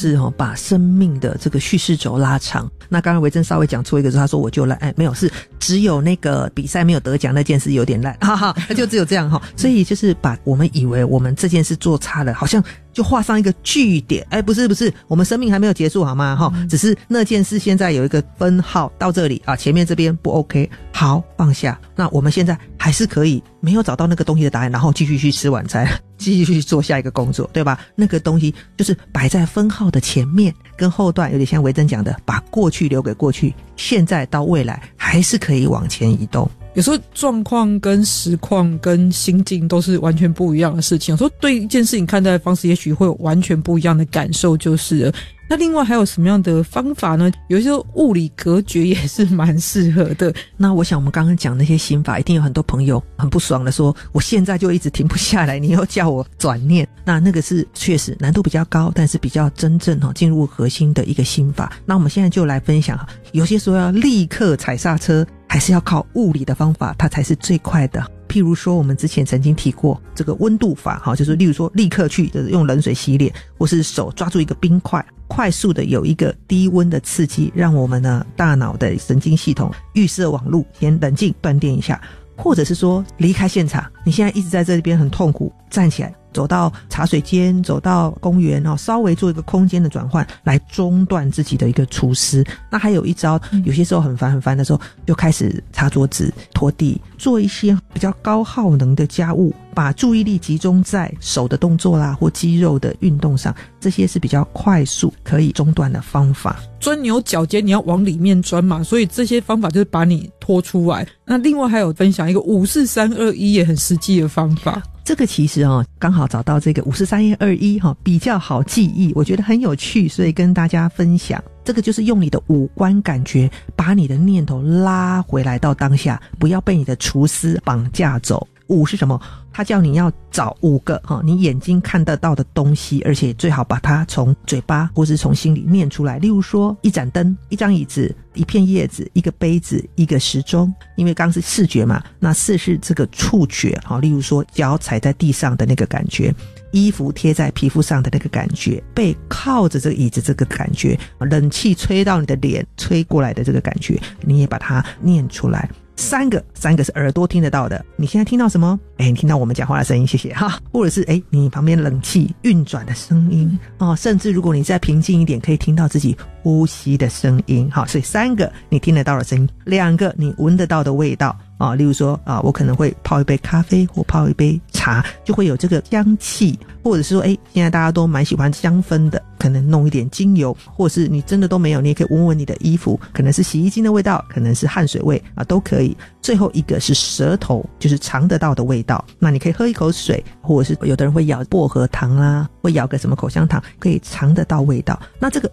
是把生命的这个叙事轴拉长。那刚刚维珍稍微讲错一个，他说我就烂，没有，是只有那个比赛没有得奖那件事有点烂，哈哈，就只有这样所以就是把我们以为我们这件事做差了，好像就画上一个句点，不是，我们生命还没有结束好吗？只是那件事现在有一个分号到这里啊，前面这边不 OK， 好，放下。那我们现在还是可以没有找到那个东西的答案，然后继续去吃晚餐，继续去做下一个工作，对吧？那个东西就是摆在分号的前面跟后段，有点像维珍讲的，把过去留给过去，现在到未来还是可以往前移动。 有时候状况跟实况跟心境都是完全不一样的事情，有时候对一件事情看待的方式也许会有完全不一样的感受就是了。那另外还有什么样的方法呢？有些物理隔绝也是蛮适合的。 那我想我们刚刚讲那些心法，一定有很多朋友很不爽的说，我现在就一直停不下来，你又叫我转念。那个是确实难度比较高，但是比较真正进入核心的一个心法。那我们现在就来分享，有些时候要立刻踩刹车，还是要靠物理的方法，它才是最快的。譬如说我们之前曾经提过这个温度法，就是例如说立刻去用冷水洗脸，或是手抓住一个冰块，快速的有一个低温的刺激，让我们的大脑的神经系统预设网路，先冷静断电一下。或者是说离开现场，你现在一直在这边很痛苦，站起来走到茶水间，走到公园稍微做一个空间的转换，来中断自己的一个除湿。那还有一招，有些时候很烦的时候，就开始擦桌子拖地，做一些比较高耗能的家务，把注意力集中在手的动作啦或肌肉的运动上，这些是比较快速可以中断的方法。 钻牛角尖你要往里面钻嘛，所以这些方法就是把你拖出来。那另外还有分享一个54321也很实际的方法。 这个其实刚好找到这个54321比较好记忆，我觉得很有趣，所以跟大家分享。这个就是用你的五官感觉把你的念头拉回来到当下，不要被你的厨师绑架走。5是什么？他叫你要找5个你眼睛看得到的东西，而且最好把它从嘴巴或是从心里念出来。例如说一盏灯，一张椅子，一片叶子，一个杯子，一个时钟。因为刚是视觉嘛，那4是这个触觉例如说脚踩在地上的那个感觉，衣服贴在皮肤上的那个感觉，背靠着这个椅子这个感觉，冷气吹到你的脸吹过来的这个感觉，你也把它念出来。3个是耳朵听得到的，你现在听到什么？你听到我们讲话的声音，谢谢哈。或者是你旁边冷气运转的声音甚至如果你再平静一点，可以听到自己呼吸的声音所以3个你听得到的声音，2个你闻得到的味道例如说我可能会泡一杯咖啡或泡一杯茶，就会有这个香气。或者是说现在大家都蛮喜欢香氛的，可能弄一点精油，或是你真的都没有，你也可以闻闻你的衣服，可能是洗衣精的味道，可能是汗水味都可以。最后一个是舌头，就是尝得到的味道，那你可以喝一口水，或者是有的人会咬薄荷糖啦，会咬个什么口香糖，可以尝得到味道。那这个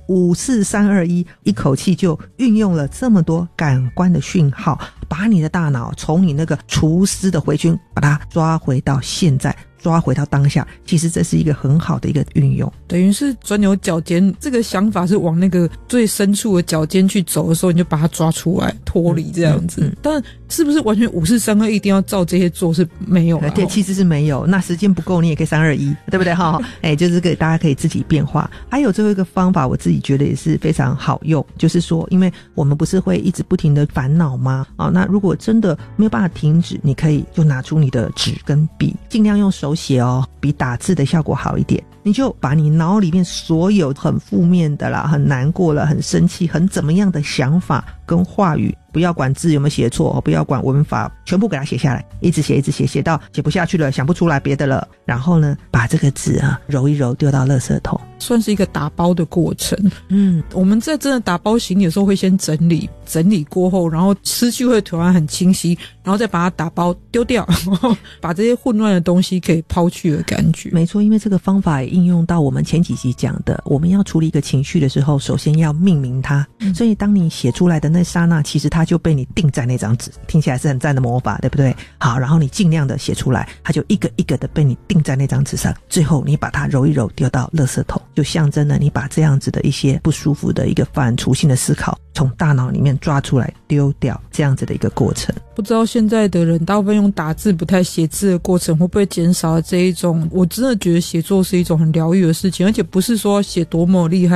54321一口气就运用了这么多感官的讯号，把你的大脑从你那个除湿的回圈把它抓回到现在，抓回到当下。其实这是一个很好的一个运用， 等于是钻牛角尖，这个想法是往那个最深处的角尖去走的时候，你就把它抓出来脱离这样子。但是不是完全54321一定要照这些做是没有啦？ 对，其实是没有，那时间不够你也可以321，对不对就是这个大家可以自己变化。还有最后一个方法我自己觉得也是非常好用，就是说因为我们不是会一直不停的烦恼吗那如果真的没有办法停止，你可以就拿出你的纸跟笔，尽量用手写比打字的效果好一点。你就把你脑里面所有很负面的啦，很难过了，很生气，很怎么样的想法跟话语，不要管字有没有写错，不要管文法，全部给它写下来，一直写写到写不下去了，想不出来别的了，然后呢把这个字揉一揉丢到垃圾桶， 算是一个打包的过程。我们在真的打包行李的时候会先整理过后，然后思绪会突然很清晰，然后再把它打包丢掉，然后把这些混乱的东西给抛去的感觉。 没错，因为这个方法也应用到我们前几集讲的，我们要处理一个情绪的时候，首先要命名它。所以当你写出来的那刹那，其实它就被你定在那张纸，听起来是很赞的魔法，对不对？好，然后你尽量的写出来，它就一个一个的被你定在那张纸上，最后你把它揉一揉丢到垃圾桶，就象征了你把这样子的一些不舒服的一个反刍性的思考从大脑里面抓出来丢掉，这样子的一个过程。 不知道现在的人大部分用打字不太写字的过程会不会减少这一种，我真的觉得写作是一种很疗愈的事情，而且不是说写多么厉害